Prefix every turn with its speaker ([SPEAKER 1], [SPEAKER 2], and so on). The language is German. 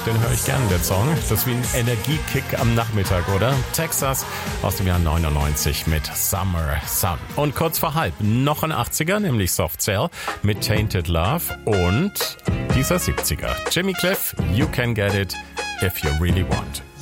[SPEAKER 1] den höre ich gerne, der Song. Das ist wie ein Energiekick am Nachmittag, oder? Texas aus dem Jahr 99 mit Summer Sun. Und kurz vor halb noch ein 80er, nämlich Soft Cell mit Tainted Love und dieser 70er. Jimmy Cliff, You Can Get It If You Really Want.